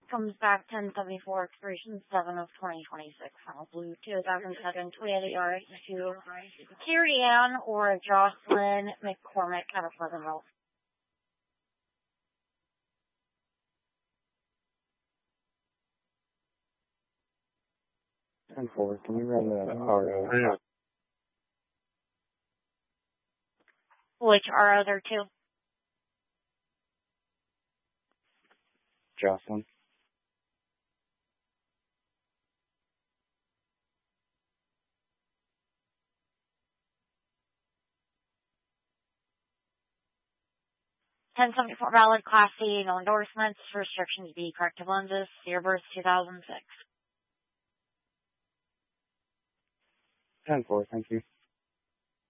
Comes back 1074, expiration 7 of 2026. Final blue 2007 Toyota Yaris to Carrie Ann or Jocelyn McCormick out of Pleasantville. 10-4, can you run the RO? Which RO there too? Jocelyn. $10.74 valid, Class C, no endorsements, restrictions B, corrective lenses, year birth 2006. 10-4, thank you.